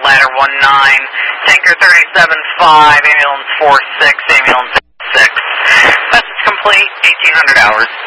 ladder 19, tanker 37-5, ambulance 46, ambulance 6. Message complete, 1800 hours.